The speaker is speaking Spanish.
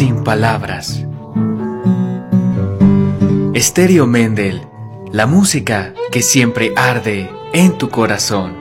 sin palabras. Estéreo Mendel, la música que siempre arde en tu corazón.